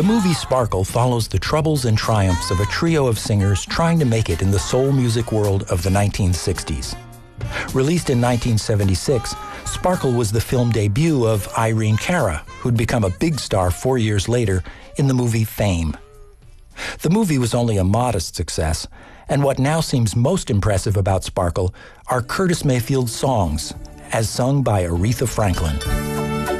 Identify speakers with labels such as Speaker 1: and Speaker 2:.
Speaker 1: movie Sparkle follows the troubles and triumphs of a trio of singers trying to make it in the soul music world of the 1960s. Released in 1976, Sparkle was the film debut of Irene Cara, who'd become a big star 4 years later in the movie Fame. The movie was only a modest success, and what now seems most impressive about Sparkle are Curtis Mayfield's songs, as sung by Aretha Franklin.